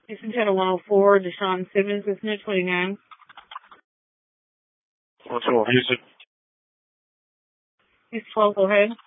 Houston Channel 104, Deshaun Simmons with Net 29. What's going on, Houston? He's 12, go ahead.